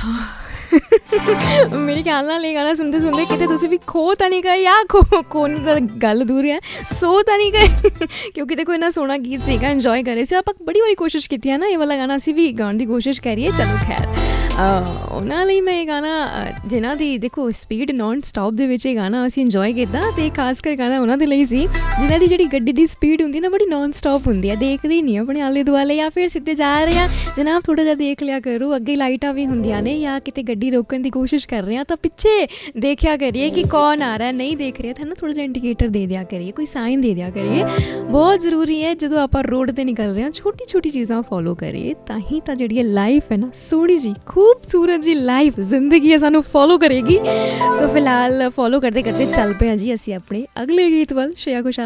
ਮੇਰੇ ਖਿਆਲ ਨਾਲ ਇਹ ਗਾਣਾ ਸੁਣਦੇ ਸੁਣਦੇ ਕਿਤੇ ਤੁਸੀਂ ਵੀ ਖੋ ਤਾਂ ਨਹੀਂ ਗਏ ਜਾਂ ਖੋਣ ਦਾ ਗੱਲ ਦੂਰ ਹੈ, ਸੋ ਤਾਂ ਨਹੀਂ ਗਏ ਕਿਉਂਕਿ ਦੇਖੋ ਇੰਨਾ ਸੋਹਣਾ ਗੀਤ ਸੀਗਾ, ਇੰਜੋਏ ਕਰ ਰਹੇ ਸੀ ਆਪਾਂ। ਬੜੀ ਵਾਰੀ ਕੋਸ਼ਿਸ਼ ਕੀਤੀ ਹੈ ਨਾ ਇਹ ਵਾਲਾ ਗਾਣਾ ਅਸੀਂ ਵੀ ਗਾਉਣ ਦੀ ਕੋਸ਼ਿਸ਼ ਕਰੀਏ। ਚਲੋ ਖੈਰ ਉਹਨਾਂ ਲਈ ਮੈਂ ਇਹ ਗਾਣਾ ਜਿਨ੍ਹਾਂ ਦੀ ਦੇਖੋ ਸਪੀਡ ਨੋਨ ਸਟਾਪ ਦੇ ਵਿੱਚ ਇਹ ਗਾਣਾ ਅਸੀਂ ਇੰਜੋਏ ਕੀਤਾ, ਅਤੇ ਖਾਸ ਕਰ ਗਾਣਾ ਉਹਨਾਂ ਦੇ ਲਈ ਸੀ ਜਿਨ੍ਹਾਂ ਦੀ ਜਿਹੜੀ ਗੱਡੀ ਦੀ ਸਪੀਡ ਹੁੰਦੀ ਨਾ ਬੜੀ ਨੋਨ ਸਟਾਪ ਹੁੰਦੀ ਹੈ, ਦੇਖਦੇ ਨਹੀਂ ਆਪਣੇ ਆਲੇ ਦੁਆਲੇ ਜਾਂ ਫਿਰ ਸਿੱਧੇ ਜਾ ਰਹੇ ਆ ਜਨਾਬ ਥੋੜ੍ਹਾ ਜਿਹਾ ਦੇਖ ਲਿਆ ਕਰੋ, ਅੱਗੇ ਲਾਈਟਾਂ ਵੀ ਹੁੰਦੀਆਂ ਨੇ ਜਾਂ ਕਿਤੇ ਗੱਡੀ ਰੋਕਣ ਦੀ ਕੋਸ਼ਿਸ਼ ਕਰ ਰਹੇ ਹਾਂ ਤਾਂ ਪਿੱਛੇ ਦੇਖਿਆ ਕਰੀਏ ਕਿ ਕੌਣ ਆ ਰਿਹਾ, ਨਹੀਂ ਦੇਖ ਰਿਹਾ ਤਾਂ ਨਾ ਥੋੜ੍ਹਾ ਜਿਹਾ ਇੰਡੀਕੇਟਰ ਦੇ ਦਿਆ ਕਰੀਏ, ਕੋਈ ਸਾਈਨ ਦੇ ਦਿਆ ਕਰੀਏ। ਬਹੁਤ ਜ਼ਰੂਰੀ ਹੈ ਜਦੋਂ ਆਪਾਂ ਰੋਡ 'ਤੇ ਨਿਕਲ ਰਹੇ ਹਾਂ ਛੋਟੀ ਛੋਟੀ ਚੀਜ਼ਾਂ ਫੋਲੋ ਕਰੀਏ, ਤਾਂ ਹੀ ਤਾਂ ਜਿਹੜੀ ਇਹ ਲਾਈਫ ਹੈ ਨਾ ਸੋਹਣੀ ਜੀ ਖੂਬਸੂਰਤ ਜੀ ਲਾਈਫ ਜ਼ਿੰਦਗੀ ਹੈ ਸਾਨੂੰ ਫੋਲੋ ਕਰੇਗੀ। ਸੋ ਫਿਲਹਾਲ ਫੋਲੋ ਕਰਦੇ ਕਰਦੇ ਚੱਲ ਪਏ ਹਾਂ ਜੀ ਅਸੀਂ ਆਪਣੇ ਅਗਲੇ ਗੀਤ ਵੱਲ। ਸ਼੍ਰੇਆ ਘੋਸ਼ਾਲ